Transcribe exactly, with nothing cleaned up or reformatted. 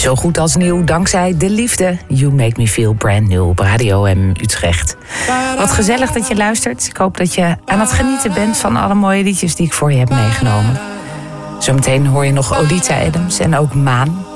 Zo goed als nieuw, dankzij de liefde. You Make Me Feel Brand New op Radio M Utrecht. Wat gezellig dat je luistert. Ik hoop dat je aan het genieten bent van alle mooie liedjes die ik voor je heb meegenomen. Zometeen hoor je nog Odita Adams en ook Maan.